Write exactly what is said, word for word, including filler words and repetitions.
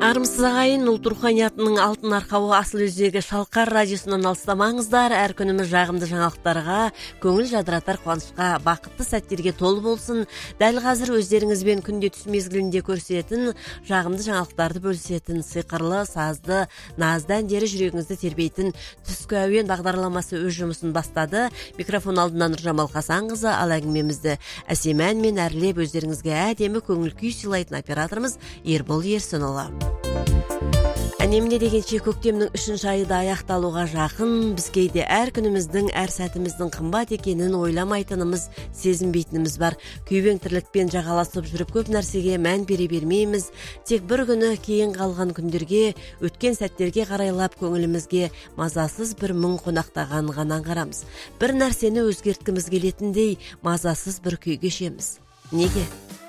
Армысыз агайын, улут руханиятынын алтын аркабы асыл өзегі Шалкар радиосунан алыстамаңыздар. Әр күнүмүз жагымды жаңалыктарга, көңүл жадыратар кубанычка, бакытты сәттерге толуу болсун. Дәл азыр өздеріңізбен күндө түс мезгилинде көрсөтүн, жагымды жаңалыктарды бөлүшөтүн, сыйкырлы, сазды, наздан дери жүрөгүңүздү тербейтин түскү әуен багдарламасы өз жумусун баштады. Микрофон алдынан Нуржамал Хасан кызы, ал әңгимемизди Асеман мен әрлеп өздеріңізге әдемі көңүл күй сыйлайтын операторымыз Ербол Ерсинұлы. Эмне дегенче көктемнің үшүнчү айы да аякталууга жакын. Биз кейде әр күнүмүздүн, әр саатыбыздын кымбат экенин ойламайтыныбыз, сезинбейтинибиз бар. Күйбең тирликпен жагалашып жүрүп көп нерсеге мән бере бермейбиз. Тек бир күнү кийин калган күндөргө, өткөн сәттерге карайлап көңүлүмүзгө мазасыз бир мұң конактаган гана аңгарабыз. Бир нерсени өзгерткибиз келетиндей мазасыз бир күй кечебиз. Неге?